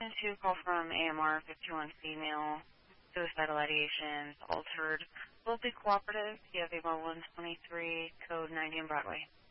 to call from AMR 51 female, suicidal ideations, altered, will be cooperative. You have Ava 123, code 90 on Broadway.